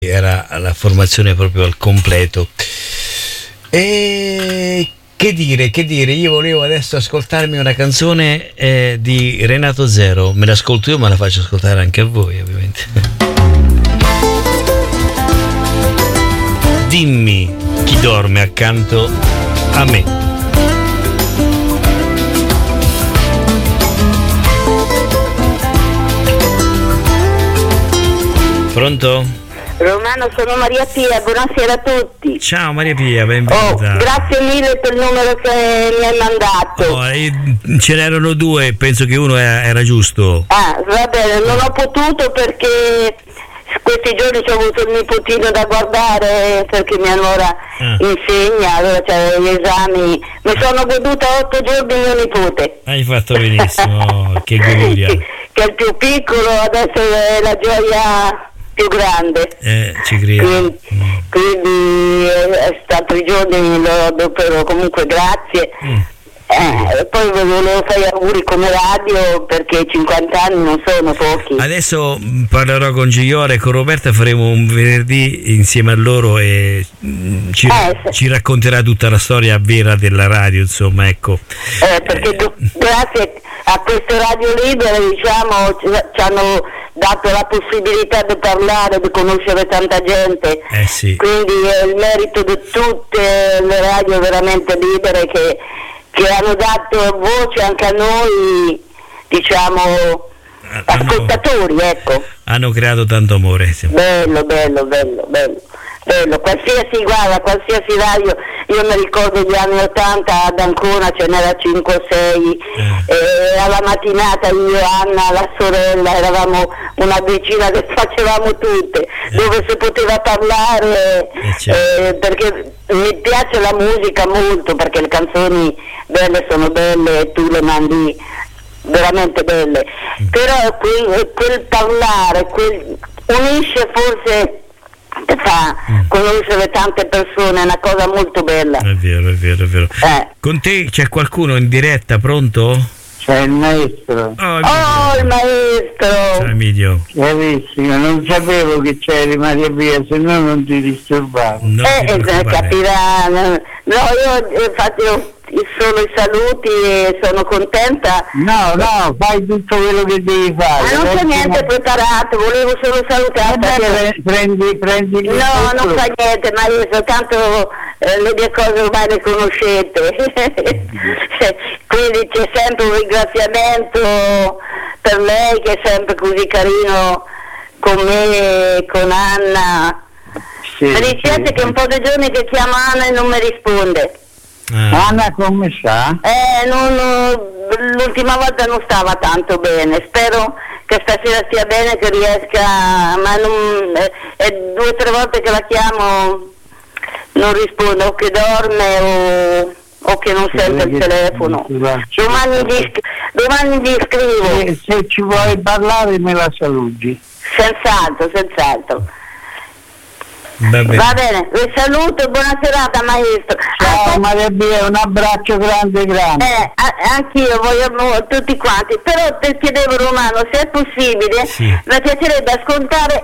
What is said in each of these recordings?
era la formazione proprio al completo. E che dire, io volevo adesso ascoltarmi una canzone di Renato Zero, me l'ascolto io ma la faccio ascoltare anche a voi ovviamente. Dimmi chi dorme accanto a me. Pronto? Romano, sono Maria Pia, buonasera a tutti. Ciao Maria Pia, benvenuta. Grazie mille per il numero che mi hai mandato. Ce n'erano due, penso che uno era giusto. Va bene, non ho potuto perché questi giorni ho avuto il nipotino da guardare perché mia nuora insegna, allora c'è gli esami. Mi sono goduta 8 giorni mio nipote. Hai fatto benissimo, che goduria. Che è il più piccolo, adesso è la gioia più grande, ci credo. Quindi è stato i giorni lo adopero, comunque grazie. Poi volevo fare auguri come radio perché 50 anni non sono pochi. Adesso parlerò con Gigliore e con Roberta, faremo un venerdì insieme a loro e ci racconterà tutta la storia vera della radio, insomma, ecco. Perché grazie a queste radio libere, diciamo, ci hanno dato la possibilità di parlare, di conoscere tanta gente. Sì. Quindi è il merito di tutte le radio veramente libere che hanno dato voce anche a noi, diciamo, ascoltatori, ecco. Hanno creato tanto amore. Sì. Bello, qualsiasi radio, io mi ricordo gli anni 80 ad Ancona ce n'era 5 o 6, alla mattinata io, Anna, la sorella, eravamo una decina che facevamo tutte, dove si poteva parlare, perché mi piace la musica molto, perché le canzoni belle sono belle e tu le mandi veramente belle, però quel parlare, unisce, forse fa conoscere tante persone, è una cosa molto bella. È vero. Con te c'è qualcuno in diretta, pronto? C'è il maestro. Il maestro. Ciao Emilio. Bravissimo, non sapevo che c'eri Maria Pia, se no non ti disturbavo. Capirà. No, io infatti solo i saluti e sono contenta. No, fai tutto quello che devi fare. Ma non c'è niente preparato, volevo solo salutare. Prendi no, non fa niente, ma io soltanto le mie cose ormai le conoscete. Quindi c'è sempre un ringraziamento per lei che è sempre così carino con me e con Anna. Mi dispiace che un po' di giorni che chiamo Anna e non mi risponde. Anna come sta? L'ultima volta non stava tanto bene, spero che stasera stia bene, che riesca, ma è 2 o 3 volte che la chiamo non risponde, o che dorme o che non sente il telefono. Domani gli scrivo. Se ci vuoi parlare me la saluti. Senz'altro. Va bene, vi saluto, buona serata maestro. Ciao Maria Pia, un abbraccio grande. Anch'io, voglio tutti quanti, però ti chiedevo Romano, se è possibile, mi piacerebbe ascoltare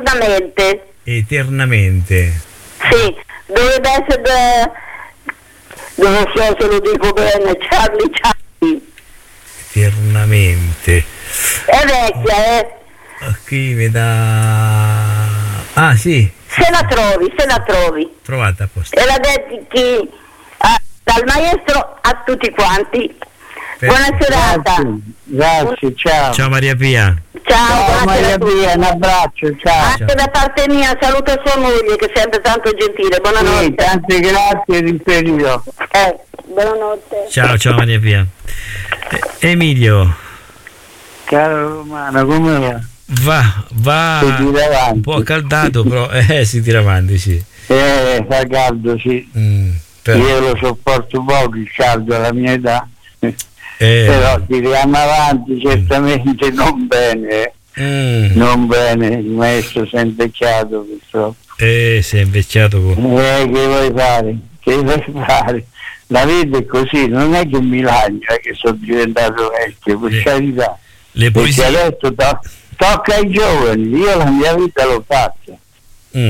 Eternamente. Sì, dovrebbe essere, non so se lo dico bene, Charlie. Eternamente. È vecchia, Qui mi dà... sì. Se la trovi. Trovata a posto. E la dedichi dal maestro a tutti quanti. Buona serata. Grazie, ciao. Ciao Maria Pia. Ciao Maria Pia, un abbraccio, ciao. Anche da parte mia saluto sua moglie che è sempre tanto gentile. Buonanotte. Sì, tante grazie, riferirò. Buonanotte. Ciao Maria Pia. Emilio. Caro Romano, come va? Va un po' accaldato, però si tira avanti, sì. Fa caldo, sì. Io lo sopporto poco il caldo alla mia età. Però tiriamo avanti, certamente non bene. Non bene, il maestro si è invecchiato purtroppo. Si è invecchiato che vuoi fare? La vita è così, non è che mi lagna che sono diventato vecchio, per carità. Le poesie adesso tocca ai giovani, io la mia vita l'ho fatta.